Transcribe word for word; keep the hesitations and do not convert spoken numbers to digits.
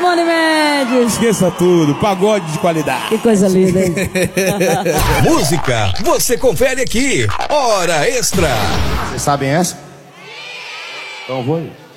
Simone Mendes. Esqueça tudo, pagode de qualidade. Que coisa linda, hein? Música, você confere aqui. Hora Extra. Vocês sabem essa? Então vou aí.